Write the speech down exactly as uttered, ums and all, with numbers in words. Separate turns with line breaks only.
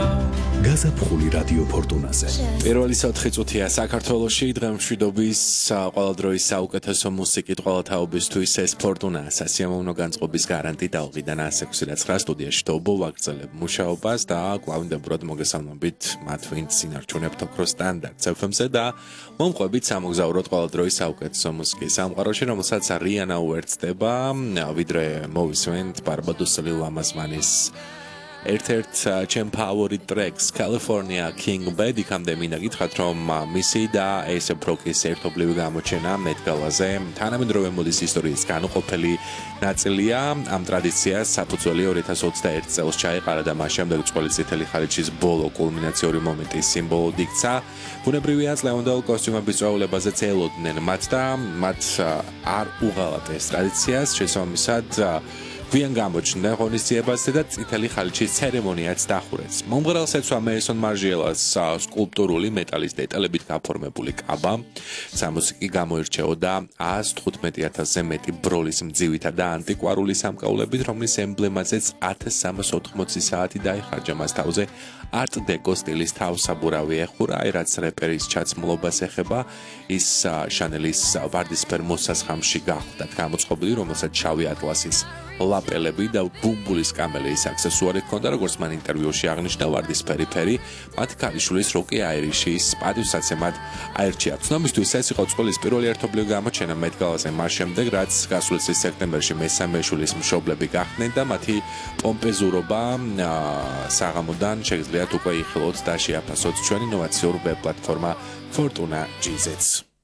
გაზაფხული რადიო ფორტუნაზე.
პირველი საოთხი წუთია საქართველოში დღემშვიდობის ყველა დროის საუკეთესო მუსიკით ყველა თაობისთვის ეს ფორტუნა სასიამოვნო განწყობის გარანტი დაუღიდან ასექვსი და ცხრა სტუდიაში დობო ვაგრძელებ მუშაობას და კლავინდებურად მოგესალმებით მათ ვინც ინარჩუნებთ ოქროს სტანდარტს ეფ ემზე და მომყვებით სამოგზაუროთ ყველა დროის საუკეთესო მუსიკის სამყაროში რომელსაც რიანა უერთდება ვიდრე მოვისმენთ ბარბადოს ლილ ამაზმანის ერთ-ერთ ჩემ ფავორიტ ტრეკს California King Bed-იქამდე მინდა გითხრათ რომ მისი და A$ap Rocky-ის ერთობლივი გამოჩენა მეტგალაზე თანამედროვე მოდის ისტორიის განუყოფელი ნაწილია ამ ტრადიციას საფუძველი ორი ათას ოცდაერთი წელს ჩაეყარა და მას შემდეგ წყვილი წითელი ხალიჩის ბოლო კულმინაციური მომენტის სიმბოლოდ იქცა ბუნებრივია ლევანდელ კოსტიუმების წვეულებაზეც ელოდნენ მათ და მათ არ უღალათ ეს ტრადიციას შესაბამისად გვიან გამოჩნდა ღონისძიებაზე და წითელი ხალიჩის ცერემონიაც დახურეს. მომღერალს ეცვა მერისონ მარჟიელას სკულპტურული მეტალის დეტალებით გაფორმებული კაბა. სამუსიკი გამოირჩეოდა ას თხუთმეტი ათასზე მეტი ბროლის მძივითა და ანტიკვარული სამკაულებით, რომლის ემბლემაზეც ათას სამას ოთხმოცი საათი დაიხარჯა მას თავზე არტ დეკო სტილის თავსაბურავი ეხურა, აი რაც რეპერის ჩაცმულობას ეხება, ის შანელის ვარდისფერ მოსასხამში გახდა გამოწყობილი, რომელსაც შავი ატლასის ლაპელები და ბუმბულის კამელეის აქსესუარი ჰქონდა, როგორც მან ინტერვიუში აღნიშნა ვარდისფერი ფერი, მათი ქალიშვილის როკი აირიშის პატივსაცემად აირჩია. ცნობისთვის ეს იყო წყვილის პირველი ერთობლივი გამოჩენა მეტგალაზე მას შემდეგ, რაც გასული წლის სექტემბერში მესამე შვილის მშობლები გახდნენ და მათი პომპეზურობა საღამოდან შეგიძლიათ უკვე იხილოთ და შეაფასოთ ჩვენი ინოვაციური ვებ პლატფორმა Fortuna ჯი ზედს.